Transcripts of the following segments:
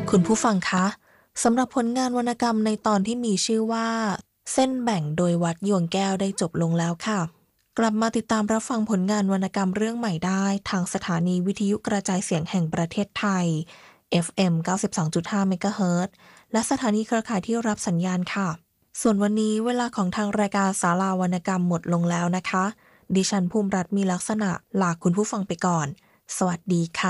คุณผู้ฟังคะสำหรับผลงานวรรณกรรมในตอนที่มีชื่อว่าเส้นแบ่งโดยวัดยวงแก้วได้จบลงแล้วค่ะกลับมาติดตามรับฟังผลงานวรรณกรรมเรื่องใหม่ได้ทางสถานีวิทยุกระจายเสียงแห่งประเทศไทย FM 92.5 เมกะเฮิรตซ์และสถานีเครือข่ายที่รับสัญญาณค่ะส่วนวันนี้เวลาของทางรายการศาลาวรรณกรรมหมดลงแล้วนะคะดิฉันภูมิรัตน์มีลักษณะลาคุณผู้ฟังไปก่อนสวัสดีค่ะ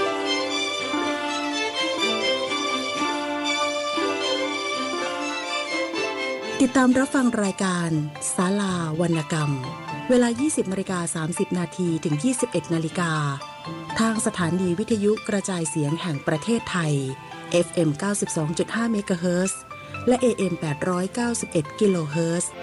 ติดตามรับฟังรายการศาลาวรรณกรรมเวลา 20:30 นาทีถึง 21 นาฬิกาทางสถานีวิทยุกระจายเสียงแห่งประเทศไทย FM 92.5 เมกะเฮิรตซ์และ AM 891 กิโลเฮิรตซ์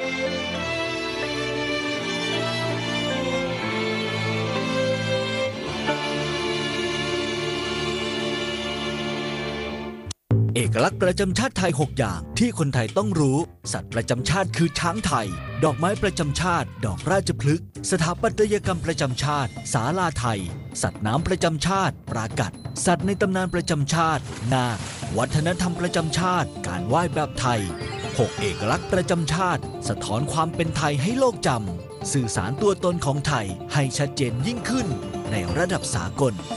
เอกลักษณ์ประจำชาติไทย6อย่างที่คนไทยต้องรู้สัตว์ประจำชาติคือช้างไทยดอกไม้ประจำชาติดอกราชพฤกษ์สถาปัตยกรรมประจำชาติศาลาไทยสัตว์น้ำประจำชาติปรากัดสัตว์ในตำนานประจำชาตินาควัฒนธรรมประจำชาติการไหว้แบบไทย6เอกลักษณ์ประจำชาติสะท้อนความเป็นไทยให้โลกจำสื่อสารตัวตนของไทยให้ชัดเจนยิ่งขึ้นในระดับสากล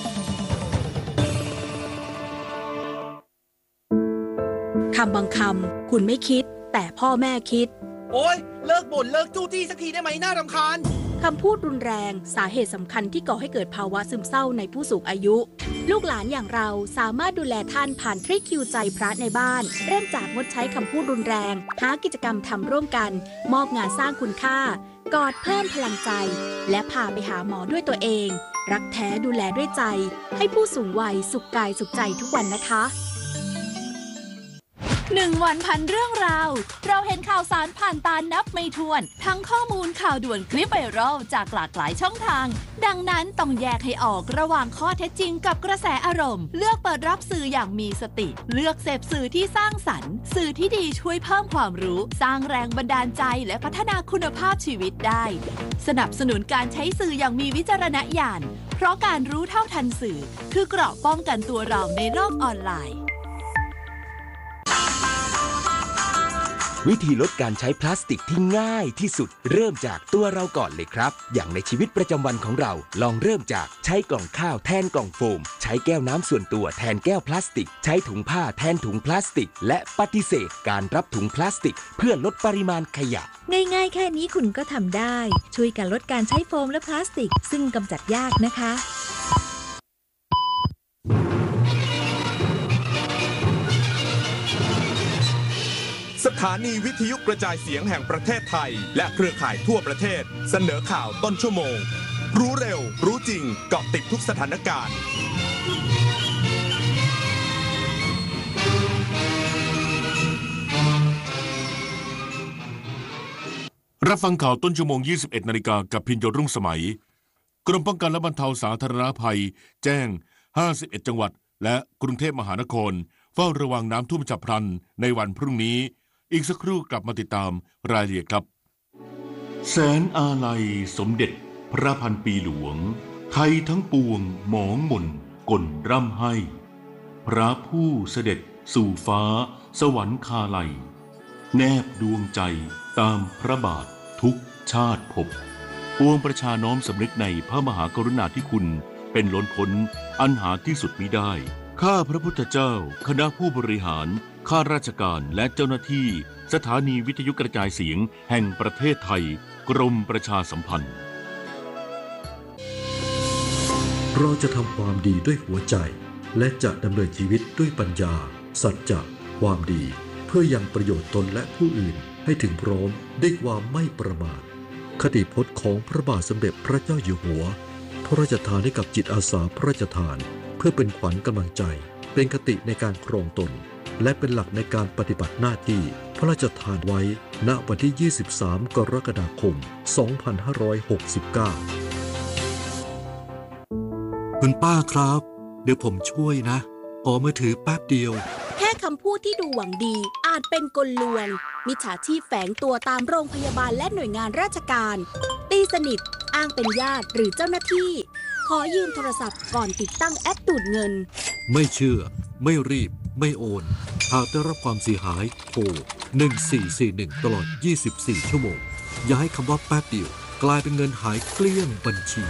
คำบางคำคุณไม่คิดแต่พ่อแม่คิดโอ๊ยเลิกบ่นเลิกจู้จี้สักทีได้ไหมน่ารำคาญคำพูดรุนแรงสาเหตุสำคัญที่ก่อให้เกิดภาวะซึมเศร้าในผู้สูงอายุลูกหลานอย่างเราสามารถดูแลท่านผ่านทริคคิวใจพระในบ้านเริ่มจากงดใช้คำพูดรุนแรงหากิจกรรมทำร่วมกันมอบงานสร้างคุณค่ากอดเพิ่มพลังใจและพาไปหาหมอด้วยตัวเองรักแท้ดูแลด้วยใจให้ผู้สูงวัยสุขกายสุขใจทุกวันนะคะ 1 วันพันเรื่องราวเราเห็นข่าวสารผ่านตานับไม่ถ้วนทั้งข้อมูลข่าวด่วนคลิปไวรัลจากหลากหลายช่องทางดังนั้นต้องแยกให้ออกระหว่างข้อเท็จจริงกับกระแสอารมณ์เลือกเปิดรับสื่ออย่างมีสติเลือกเสพสื่อที่สร้างสรรค์สื่อที่ดีช่วยเพิ่มความรู้สร้างแรงบันดาลใจและพัฒนาคุณภาพชีวิตได้สนับสนุนการใช้สื่ออย่างมีวิจารณญาณเพราะการรู้เท่าทันสื่อคือเกราะป้องกันตัวเราในโลกออนไลน์วิธีลดการใช้พลาสติกที่ง่ายที่สุดเริ่มจากตัวเราก่อนเลยครับอย่างในชีวิตประจำวันของเราลองเริ่มจากใช้กล่องข้าวแทนกล่องโฟมใช้แก้วน้ำส่วนตัวแทนแก้วพลาสติกใช้ถุงผ้าแทนถุงพลาสติกและปฏิเสธการรับถุงพลาสติกเพื่อลดปริมาณขยะง่ายๆแค่นี้คุณก็ทำได้ช่วยกันลดการใช้โฟมและพลาสติกซึ่งกำจัดยากนะคะสถานีวิทยุกระจายเสียงแห่งประเทศไทยและเครือข่ายทั่วประเทศเสนอข่าวต้นชั่วโมงรู้เร็วรู้จริงเกาะติดทุกสถานการณ์รับฟังข่าวต้นชั่วโมง 21 นาฬิกากับพิญโยรุ่งสมัยกรมป้องกันและบรรเทาสาธารณภัยแจ้ง51จังหวัดและกรุงเทพมหานครเฝ้าระวังน้ำท่วมฉับพลันในวันพรุ่งนี้อีกสักครู่กลับมาติดตามรายละเอียดครับแสนอาลัยสมเด็จพระพันปีหลวงไทยทั้งปวงหมองหม่นก่นร่ำให้พระผู้เสด็จสู่ฟ้าสวรรคาลัยแนบดวงใจตามพระบาททุกชาติภพปวงประชาน้อมสำนึกในพระมหากรุณาธิคุณเป็นล้นพ้นอันหาที่สุดมิได้ข้าพระพุทธเจ้าคณะผู้บริหารข้าราชการและเจ้าหน้าที่สถานีวิทยุกระจายเสียงแห่งประเทศไทยกรมประชาสัมพันธ์เราจะทำความดีด้วยหัวใจและจะดำเนินชีวิตด้วยปัญญาสัจจะความดีเพื่อยังประโยชน์ตนและผู้อื่นให้ถึงพร้อมด้วยความไม่ประมาทคติพจน์ของพระบาทสมเด็จพระเจ้าอยู่หัวพระราชทานให้กับจิตอาสาพระราชทานเพื่อเป็นขวัญกำลังใจเป็นคติในการครองตนและเป็นหลักในการปฏิบัติหน้าที่พระราชทานไว้ณวันที่ 23 กรกฎาคม 2569 คุณป้าครับเดี๋ยวผมช่วยนะขอมือถือแป๊บเดียวแค่คำพูดที่ดูหวังดีอาจเป็นกลลวงมิจฉาชีพแฝงตัวตามโรงพยาบาลและหน่วยงานราชการตีสนิทอ้างเป็นญาติหรือเจ้าหน้าที่ขอยืมโทรศัพท์ก่อนติดตั้งแอปดูดเงินไม่เชื่อไม่รีบไม่โอนหากได้รับความเสียหายโทร1441ตลอด24 ชั่วโมงอย่าให้คำว่าแป๊บเดียวกลายเป็นเงินหายเกลี้ยงบัญชี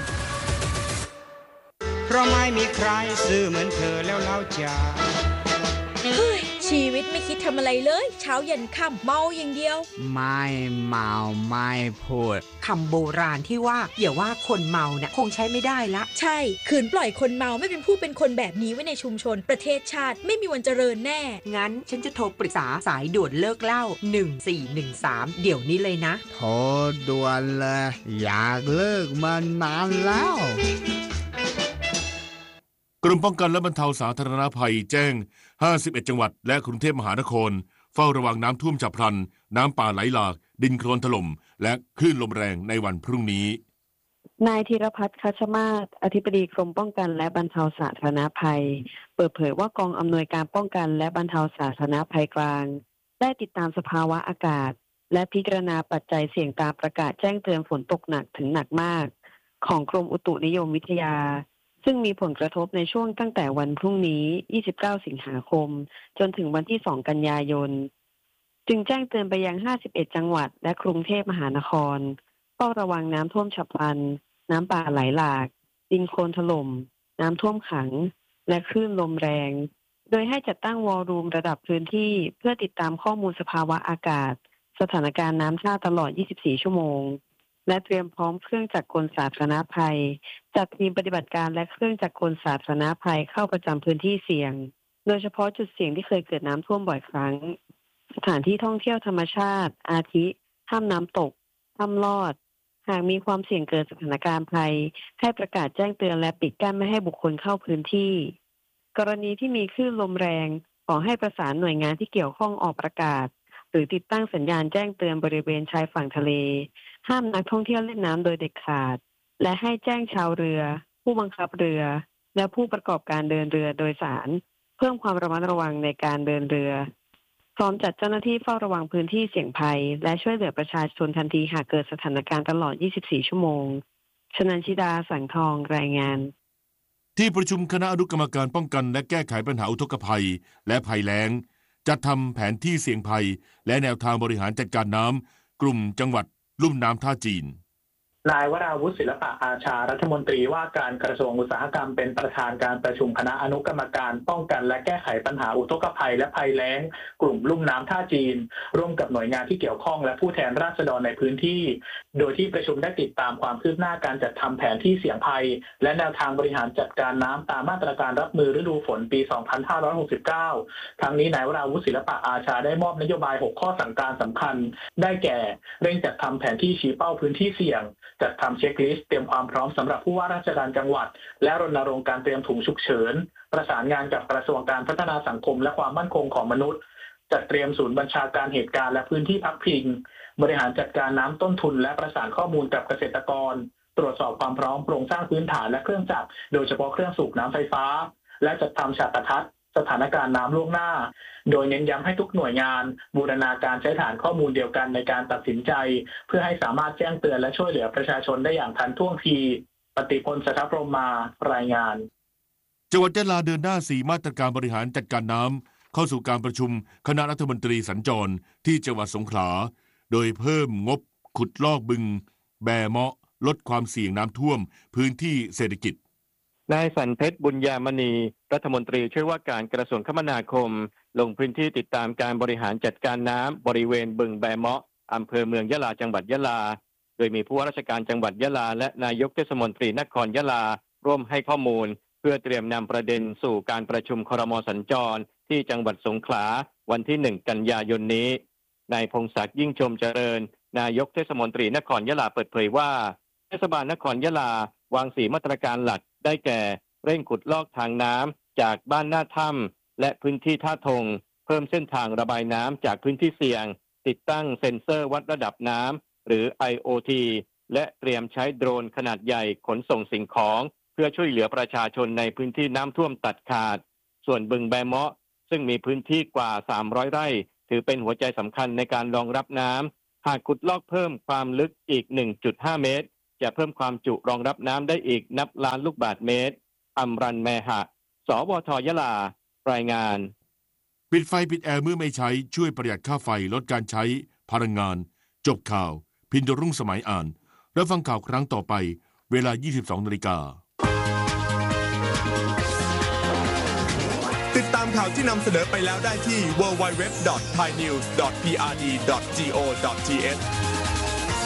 เพราะไม่มีใครซื่อเหมือนเธอแล้วเล่าจ๋าชีวิตไม่คิดทำอะไรเลยเช้าเย็นค่ำเมาอย่างเดียวไม่เมาไม่พูดคำโบราณที่ว่าอย่าว่าคนเมาเนี่ยคงใช้ไม่ได้ละใช่ขืนปล่อยคนเมาไม่เป็นผู้เป็นคนแบบนี้ไว้ในชุมชนประเทศชาติไม่มีวันเจริญแน่งั้นฉันจะโทรปรึกษาสายด่วนเลิกเหล้า1413เดี๋ยวนี้เลยนะโทรด่วนเลยอยากเลิกมันนานแล้วกรมป้องกันและบรรเทาสาธารณภัยแจ้ง51จังหวัดและกรุงเทพมหานครเฝ้าระวังน้ำท่วมฉับพลันน้ำป่าไหลหลากดินโคลนถล่มและคลื่นลมแรงในวันพรุ่งนี้นายธีรพัฒน์คัชมาศอธิบดีกรมป้องกันและบรรเทาสาธารณภัยเปิดเผยว่ากองอำนวยการป้องกันและบรรเทาสาธารณภัยกลางได้ติดตามสภาวะอากาศและพิจารณาปัจจัยเสี่ยงตามประกาศแจ้งเตือนฝนตกหนักถึงหนักมากของกรมอุตุนิยมวิทยาซึ่งมีผลกระทบในช่วงตั้งแต่วันพรุ่งนี้29สิงหาคมจนถึงวันที่2กันยายนจึงแจ้งเตือนไปยัง51จังหวัดและกรุงเทพมหานครเฝ้าระวังน้ำท่วมฉับพลันน้ำป่าไหลหลากดินโคลนถล่มน้ำท่วมขังและคลื่นลมแรงโดยให้จัดตั้งวอลลุ่มระดับพื้นที่เพื่อติดตามข้อมูลสภาวะอากาศสถานการณ์น้ำท่าตลอด24ชั่วโมงและเตรียมพร้อมเครื่องจักรกลสาธารณภัยจัดทีมปฏิบัติการและเครื่องจักรกลสาธารณภัยเข้าประจำพื้นที่เสี่ยงโดยเฉพาะจุดเสี่ยงที่เคยเกิดน้ำท่วมบ่อยครั้งสถานที่ท่องเที่ยวธรรมชาติอาทิถ้ำน้ำตกถ้ำลอดหากมีความเสี่ยงเกิดสถานการณ์ภัยให้ประกาศแจ้งเตือนและปิดกั้นไม่ให้บุคคลเข้าพื้นที่กรณีที่มีคลื่นลมแรงขอให้ประสานหน่วยงานที่เกี่ยวข้องออกประกาศหรือติดตั้งสัญญาณแจ้งเตือนบริเวณชายฝั่งทะเลห้ามนักท่องเที่ยวเล่นน้ำโดยเด็ดขาดและให้แจ้งชาวเรือผู้บังคับเรือและผู้ประกอบการเดินเรือโดยสารเพิ่มความระมัดระวังในการเดินเรือพร้อมจัดเจ้าหน้าที่เฝ้าระวังพื้นที่เสี่ยงภัยและช่วยเหลือประชาชนทันทีหากเกิดสถานการณ์ตลอด24ชั่วโมงชนันชิดาสังทองรายงานที่ประชุมคณะอนุกรรมการป้องกันและแก้ไขปัญหาอุทกภัยและภัยแล้งจัดทำแผนที่เสี่ยงภัยและแนวทางบริหารจัดการน้ำกลุ่มจังหวัดลุ่มน้ำท่าจีนนายวราวุฒิศิลปะอาชารัฐมนตรีว่าการกระทรวงอุตสาหกรรมเป็นประธานการประชุมคณะอนุกรรมการป้องกันและแก้ไขปัญหาอุทกภัยและภัยแล้งกลุ่มลุ่มน้ำท่าจีนร่วมกับหน่วยงานที่เกี่ยวข้องและผู้แทนราษฎรในพื้นที่โดยที่ประชุมได้ติดตามความคืบหน้าการจัดทำแผนที่เสี่ยงภัยและแนวทางบริหารจัดการน้ำตามมาตรการรับมือฤดูฝนปี 2569 ทั้งนี้นายวราวุฒิศิลปะอาชาได้มอบนโยบาย6ข้อสั่งการสำคัญได้แก่เร่งจัดทำแผนที่ชี้เป้าพื้นที่เสี่ยงจัดทำเช็คลิสต์เตรียมความพร้อมสำหรับผู้ว่าราชการจังหวัดและรณรงค์การเตรียมถุงฉุกเฉินประสานงานกับกระทรวงการพัฒนาสังคมและความมั่นคงของมนุษย์จัดเตรียมศูนย์บัญชาการเหตุการณ์และพื้นที่พักพิงบริหารจัดการน้ำต้นทุนและประสานข้อมูลกับเกษตรกรตรวจสอบความพร้อมโครงสร้างพื้นฐานและเครื่องจักรโดยเฉพาะเครื่องสูบน้ำไฟฟ้าและจัดทำฉากทัศน์สถานการณ์น้ำล่วงหน้าโดยเน้นย้ำให้ทุกหน่วยงานบูรณาการใช้ฐานข้อมูลเดียวกันในการตัดสินใจเพื่อให้สามารถแจ้งเตือนและช่วยเหลือประชาชนได้อย่างทันท่วงทีปฏิพล สัทธพรหมารายงานจังหวัดยะลาเดินหน้า4มาตรการบริหารจัดการน้ำเข้าสู่การประชุมคณะรัฐมนตรีสัญจรที่จังหวัดสงขลาโดยเพิ่มงบขุดลอกบึงแบเมาะลดความเสี่ยงน้ำท่วมพื้นที่เศรษฐกิจนายสันเพชรบุญญามณีรัฐมนตรีช่วยว่าการกระทรวงคมนาคมลงพื้นที่ติดตามการบริหารจัดการน้ำบริเวณบึงแบเมาะอำเภอเมืองยะลาจังหวัดยะลาโดยมีผู้ว่าราชการจังหวัดยะลาและนายกเทศมนตรีนครยะลาร่วมให้ข้อมูลเพื่อเตรียมนำประเด็นสู่การประชุมครม.สัญจรที่จังหวัดสงขลาวันที่1กันยายนนี้นายพงศักดิ์ยิ่งชมเจริญนายกเทศมนตรีนครยะลาเปิดเผยว่าเทศบาลนครยะลาวาง4มาตรการหลักได้แก่เร่งขุดลอกทางน้ำจากบ้านหน้าถ้ำและพื้นที่ท่าทงเพิ่มเส้นทางระบายน้ำจากพื้นที่เสี่ยงติดตั้งเซ็นเซอร์วัดระดับน้ำหรือ IoT และเตรียมใช้โดรนขนาดใหญ่ขนส่งสิ่งของเพื่อช่วยเหลือประชาชนในพื้นที่น้ำท่วมตัดขาดส่วนบึงแบเมาะซึ่งมีพื้นที่กว่า300ไร่ถือเป็นหัวใจสำคัญในการรองรับน้ำหากขุดลอกเพิ่มความลึกอีก 1.5 เมตรจะเพิ่มความจุรองรับน้ำได้อีกนับล้านลูกบาศก์เมตรอัมรันแมหะ สวท.ยะลารายงานปิดไฟปิดแอร์เมื่อไม่ใช้ช่วยประหยัดค่าไฟลดการใช้พลังงานจบข่าวพินโยรุ่งสมัยอ่านแล้วฟังข่าวครั้งต่อไปเวลา 22:00 น. ติดตามข่าวที่นำเสนอไปแล้วได้ที่ www.thainews.prd.go.th